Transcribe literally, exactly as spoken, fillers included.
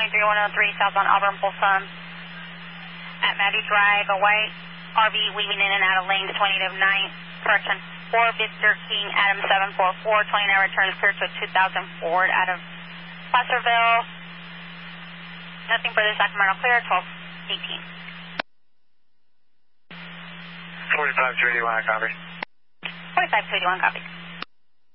three one oh three, southbound Auburn, Folsom. At Maddie Drive, a white R V weaving in and out of lanes twenty to nine, correction, four Victor King, Adam seven four four, twenty-nine returns clear to two thousand Ford out of Placerville. Nothing further, Sacramento clear, twelve eighteen. forty-five two eighty-one, I copy. forty-five two eighty-one, copy.